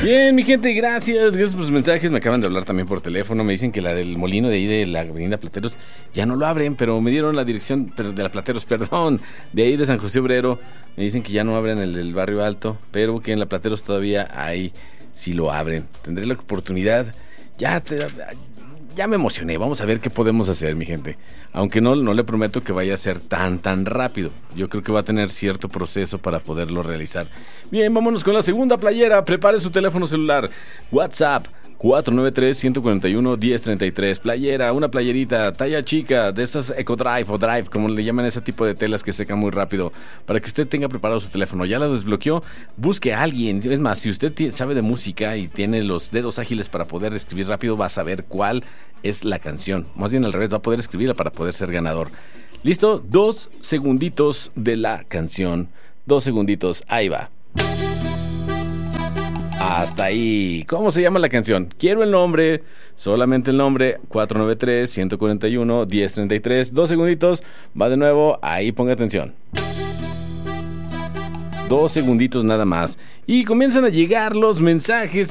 Bien, mi gente, gracias por sus mensajes. Me acaban de hablar también por teléfono. Me dicen que la del molino de ahí de la avenida Plateros ya no lo abren, pero me dieron la dirección de la Plateros, perdón, de ahí de San José Obrero. Me dicen que ya no abren el del Barrio Alto, pero que en la Plateros todavía ahí sí lo abren. Tendré la oportunidad. Ya me emocioné. Vamos a ver qué podemos hacer, mi gente. Aunque no le prometo que vaya a ser tan rápido. Yo creo que va a tener cierto proceso para poderlo realizar. Bien, vámonos con la segunda playera. Prepare su teléfono celular. WhatsApp 493-141-1033. Playera, una playerita, talla chica, de esas EcoDrive o Drive, como le llaman ese tipo de telas que secan muy rápido, para que usted tenga preparado su teléfono. Ya la desbloqueó, busque a alguien. Es más, si usted sabe de música y tiene los dedos ágiles para poder escribir rápido, va a saber cuál es la canción. Más bien al revés, va a poder escribirla para poder ser ganador. ¿Listo? 2 segunditos de la canción. 2 segunditos, ahí va. Hasta ahí. ¿Cómo se llama la canción? Quiero el nombre, solamente el nombre. 493-141-1033. 2 segunditos, va de nuevo, ahí ponga atención. 2 segunditos nada más. Y comienzan a llegar los mensajes